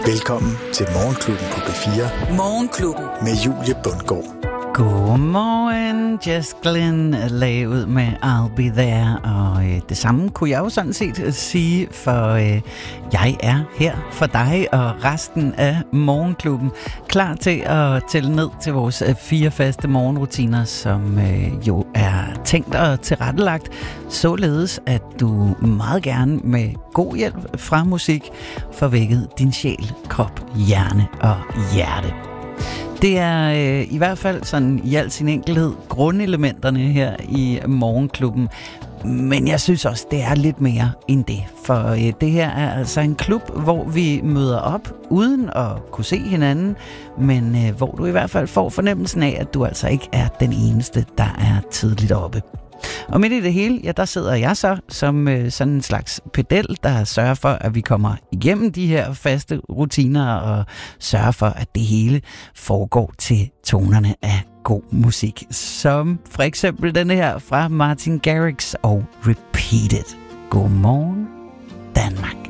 Velkommen til Morgenklubben på B4. Morgenklubben. Med Julie Bundgaard. Godmorgen, Jess Glynn lagde ud med I'll Be There, og det samme kunne jeg jo sådan set sige, for jeg er her for dig og resten af Morgenklubben, klar til at tælle ned til vores 4 faste morgenrutiner, som jo er tænkt og tilrettelagt, således at du meget gerne med god hjælp fra musik får vækket din sjæl, krop, hjerne og hjerte. Det er i hvert fald sådan i al sin enkelhed grundelementerne her i Morgenklubben. Men jeg synes også, det er lidt mere end det. For det her er altså en klub, hvor vi møder op uden at kunne se hinanden, men hvor du i hvert fald får fornemmelsen af, at du altså ikke er den eneste, der er tidligt oppe. Og midt i det hele, ja, der sidder jeg så som sådan en slags pedel, der sørger for, at vi kommer igennem de her faste rutiner og sørger for, at det hele foregår til tonerne af god musik. Som for eksempel denne her fra Martin Garrix og Repeat It. Godmorgen, Danmark.